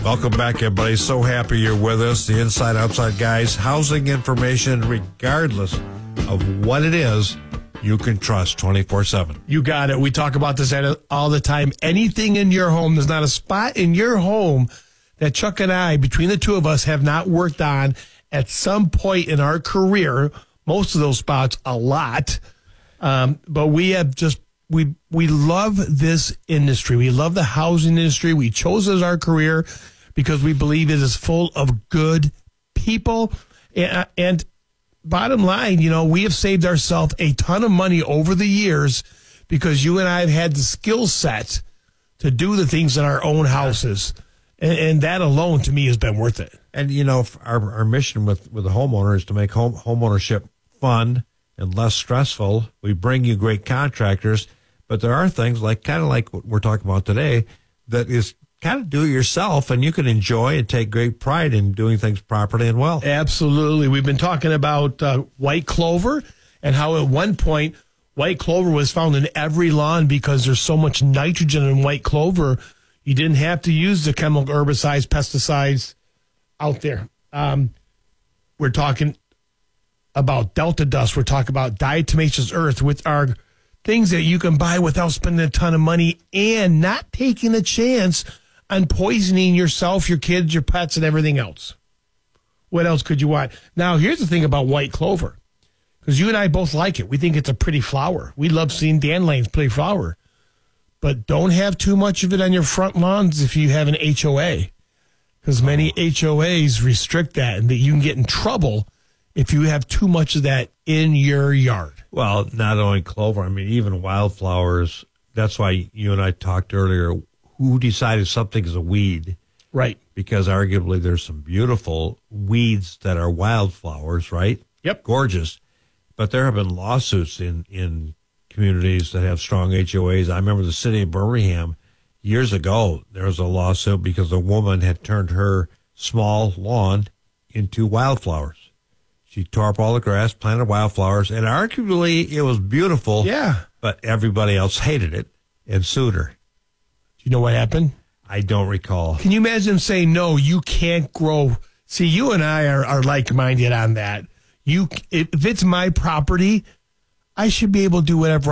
Welcome back, everybody. So happy you're with us. The Inside Outside Guys, housing information, regardless of what it is, you can trust 24/7. You got it. We talk about this all the time. Anything in your home, there's not a spot in your home that Chuck and I, between the two of us, have not worked on at some point in our career. Most of those spots, a lot. But we have we love this industry. We love the housing industry. We chose it as our career because we believe it is full of good people. And bottom line, we have saved ourselves a ton of money over the years because you and I have had the skill set to do the things in our own houses. And that alone, to me, has been worth it. And, our mission with the homeowner is to make home ownership fun and less stressful. We bring you great contractors, but there are things kind of like what we're talking about today that is kind of do it yourself, and you can enjoy and take great pride in doing things properly and well. Absolutely. We've been talking about white clover and how at one point white clover was found in every lawn because there's so much nitrogen in white clover. You didn't have to use the chemical herbicides, pesticides out there. We're talking about Delta Dust. We're talking about diatomaceous earth, which are things that you can buy without spending a ton of money and not taking a chance on poisoning yourself, your kids, your pets, and everything else. What else could you want? Now, here's the thing about white clover, because you and I both like it. We think it's a pretty flower. We love seeing dandelions pretty flower. But don't have too much of it on your front lawns if you have an HOA, because many HOAs restrict that, and that you can get in trouble if you have too much of that in your yard. Well, not only clover, even wildflowers. That's why you and I talked earlier, who decided something is a weed? Right. Because arguably there's some beautiful weeds that are wildflowers, right? Yep. Gorgeous. But there have been lawsuits in communities that have strong HOAs. I remember the city of Birmingham years ago, there was a lawsuit because a woman had turned her small lawn into wildflowers. She tore up all the grass, planted wildflowers, and arguably it was beautiful. Yeah. But everybody else hated it and sued her. Do you know what happened? I don't recall. Can you imagine saying, no, you can't grow? See, you and I are like-minded on that. If it's my property, I should be able to do whatever